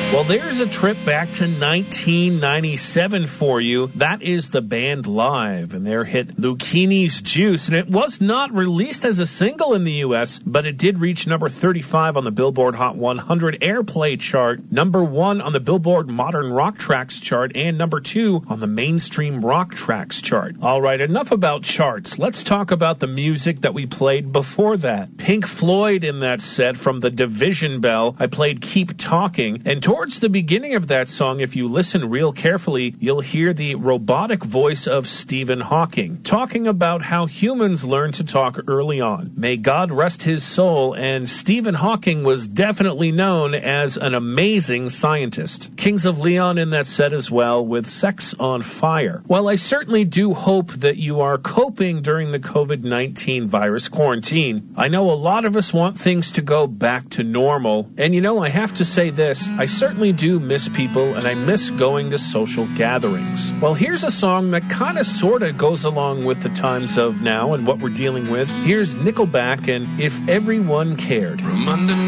Well, there's a trip back to 1997 for you. That is the band Live and their hit Lucchini's Juice. And it was not released as a single in the U.S., but it did reach number 35 on the Billboard Hot 100 Airplay chart, number 1 on the Billboard Modern Rock Tracks chart, and number 2 on the Mainstream Rock Tracks chart. All right, enough about charts. Let's talk about the music that we played before that. Pink Floyd in that set from the Division Bell. I played Keep Talking, and towards the beginning of that song, if you listen real carefully, you'll hear the robotic voice of Stephen Hawking, talking about how humans learn to talk early on. May God rest his soul, and Stephen Hawking was definitely known as an amazing scientist. Kings of Leon in that set as well, with Sex on Fire. Well, I certainly do hope that you are coping during the COVID-19 virus quarantine. I know a lot of us want things to go back to normal, and I have to say this, I certainly do miss people, and I miss going to social gatherings. Well, here's a song that kind of sort of goes along with the times of now and what we're dealing with. Here's Nickelback and If Everyone Cared.